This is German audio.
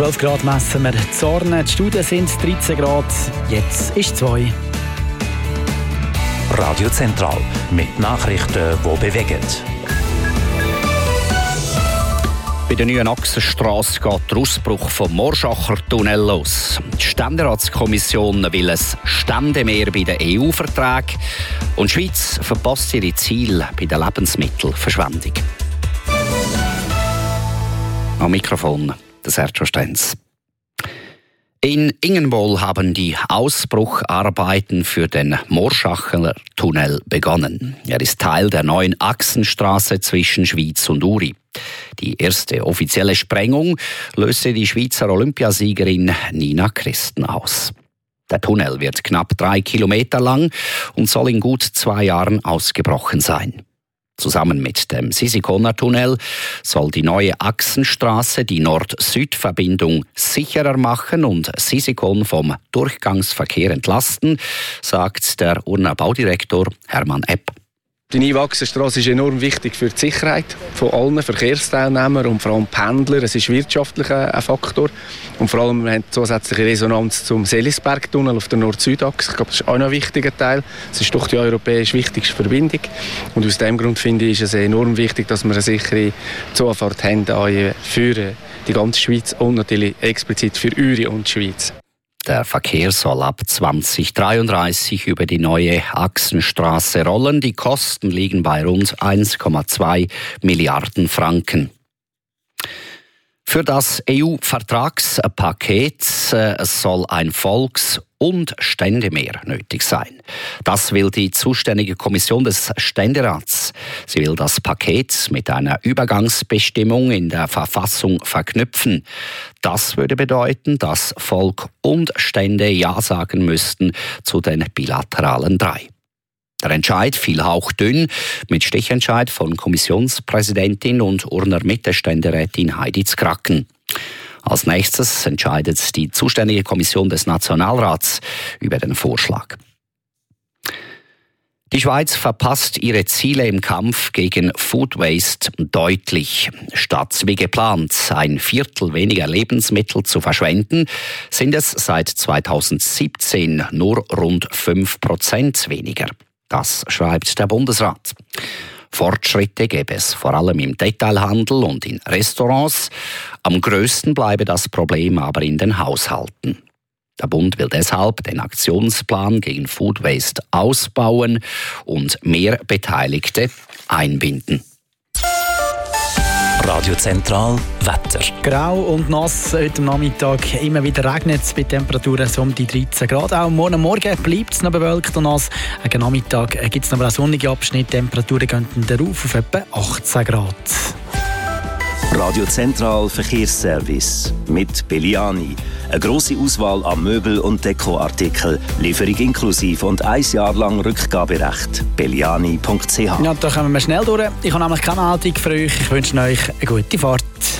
12 Grad messen wir in Zorn. Die Studien sind 13 Grad. Jetzt ist 2. Radio Zentral mit Nachrichten, die bewegen. Bei der neuen Achsenstrasse geht der Ausbruch vom Morschacher Tunnel los. Die Ständeratskommission will ein Ständemeer bei den EU-Verträgen und die Schweiz verpasst ihre Ziele bei der Lebensmittelverschwendung. Am Mikrofon der Sergio Stenz. In Ingenwol haben die Ausbrucharbeiten für den Morschacher Tunnel begonnen. Er ist Teil der neuen Achsenstraße zwischen Schweiz und Uri. Die erste offizielle Sprengung löste die Schweizer Olympiasiegerin Nina Christen aus. Der Tunnel wird knapp 3 Kilometer lang und soll in gut 2 Jahren ausgebrochen sein. Zusammen mit dem Sisikoner-Tunnel soll die neue Achsenstraße die Nord-Süd-Verbindung sicherer machen und Sisikon vom Durchgangsverkehr entlasten, sagt der Urner Baudirektor Hermann Epp. Die neue Achsenstrasse ist enorm wichtig für die Sicherheit von allen Verkehrsteilnehmern und vor allem Pendler. Es ist wirtschaftlich ein Faktor. Und vor allem wir haben zusätzliche Resonanz zum Seelisbergtunnel auf der Nord-Süd-Achse. Ich glaube, das ist auch noch ein wichtiger Teil. Es ist doch die europäisch wichtigste Verbindung. Und aus diesem Grund finde ich, ist es enorm wichtig, dass wir eine sichere Zufahrt haben für die ganze Schweiz und natürlich explizit für Uri und die Schweiz. Der Verkehr soll ab 2033 über die neue Achsenstraße rollen. Die Kosten liegen bei rund 1,2 Milliarden Franken. Für das EU-Vertragspaket soll ein Volks- und Ständemeer nötig sein. Das will die zuständige Kommission des Ständerats. Sie will das Paket mit einer Übergangsbestimmung in der Verfassung verknüpfen. Das würde bedeuten, dass Volk und Stände Ja sagen müssten zu den bilateralen 3. Der Entscheid fiel hauchdünn mit Stichentscheid von Kommissionspräsidentin und Urner Mitte-Ständerätin Heidi Zkracken. Als nächstes entscheidet die zuständige Kommission des Nationalrats über den Vorschlag. Die Schweiz verpasst ihre Ziele im Kampf gegen Food Waste deutlich. Statt wie geplant 1/4 weniger Lebensmittel zu verschwenden, sind es seit 2017 nur rund 5% weniger. Das schreibt der Bundesrat. Fortschritte gäbe es vor allem im Detailhandel und in Restaurants. Am grössten bleibe das Problem aber in den Haushalten. Der Bund will deshalb den Aktionsplan gegen Food Waste ausbauen und mehr Beteiligte einbinden. Radio Zentral Wetter. Grau und nass heute Nachmittag. Immer wieder regnet es bei Temperaturen um die 13 Grad. Auch morgen bleibt es noch bewölkt und nass. Gegen Nachmittag gibt es noch einen sonnigen Abschnitt. Temperaturen gehen dann rauf auf etwa 18 Grad. Radio Zentral Verkehrsservice mit Belliani. Eine grosse Auswahl an Möbel- und Dekoartikeln, Lieferung inklusive und 1 Jahr lang Rückgaberecht. Belliani.ch. Ja, da kommen wir schnell durch. Ich habe nämlich keine Meldung für euch. Ich wünsche euch eine gute Fahrt.